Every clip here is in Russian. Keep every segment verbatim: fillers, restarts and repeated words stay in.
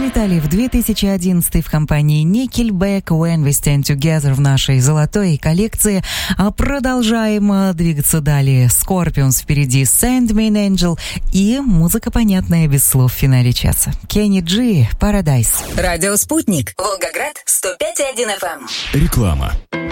Залетали в две тысячи одиннадцатый в компании Nickelback When We Stand Together в нашей золотой коллекции. А продолжаем двигаться далее. Scorpions впереди, Sandman Angel и музыка, понятная без слов, в финале часа. Kenny G, Paradise. Радио «Спутник», Волгоград, сто пять и один эф эм. Реклама.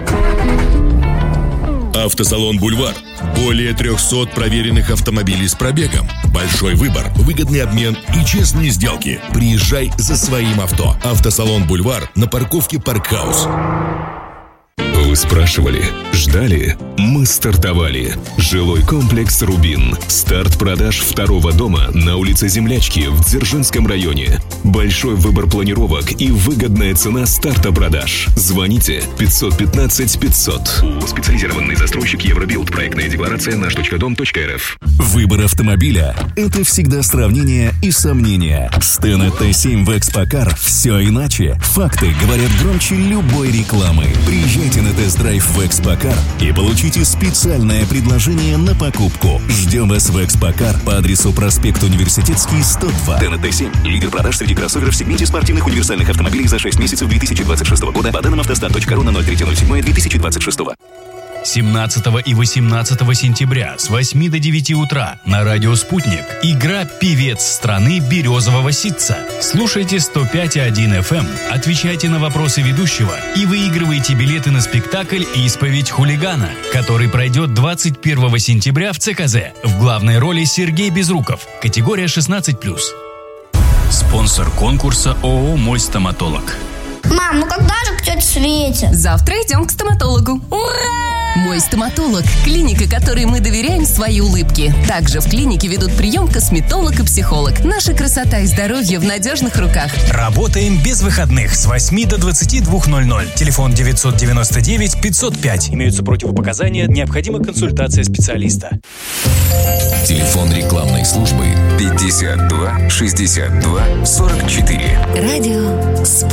Автосалон «Бульвар». Более трехсот проверенных автомобилей с пробегом. Большой выбор, выгодный обмен и честные сделки. Приезжай за своим авто. Автосалон «Бульвар» на парковке «Паркхаус». Вы спрашивали, ждали? Мы стартовали. Жилой комплекс «Рубин». Старт продаж второго дома на улице Землячки в Дзержинском районе. Большой выбор планировок и выгодная цена старта продаж. Звоните пятьсот пятнадцать пятьсот. Специализированный застройщик Евробилд. Проектная декларация наш точка дом точка эр эф. Выбор автомобиля – это всегда сравнение и сомнения. С Тена Т семь в Экспокар все иначе. Факты говорят громче любой рекламы. Приезжайте на тест-драйв в Экспокар и получите специальное предложение на покупку. Ждем вас в Экспокар по адресу проспект Университетский, сто два. Тена Т семь – лидер продаж среди кроссоверов в сегменте спортивных универсальных автомобилей за шесть месяцев две тысячи двадцать шестого года по данным автостат точка ру на ноль третье ноль седьмое две тысячи двадцать шестого. семнадцатого и восемнадцатого сентября с восьми до девяти утра на радио «Спутник» игра «Певец страны березового ситца». Слушайте сто пять и один эф эм, отвечайте на вопросы ведущего и выигрывайте билеты на спектакль «Исповедь хулигана», который пройдет двадцать первого сентября в ЦКЗ. В главной роли Сергей Безруков. Категория шестнадцать плюс. Спонсор конкурса ООО «Мой стоматолог». Мам, ну когда же к тете Свете? Завтра идем к стоматологу. Ура! Мой стоматолог – клиника, которой мы доверяем свои улыбки. Также в клинике ведут прием косметолог и психолог. Наша красота и здоровье в надежных руках. Работаем без выходных с восьми до двадцати двух ноль-ноль. Телефон девятьсот девяносто девять пятьсот пять. Имеются противопоказания, необходима консультация специалиста. Телефон рекламной службы пятьдесят два шестьдесят два сорок четыре. Радио «Спутник».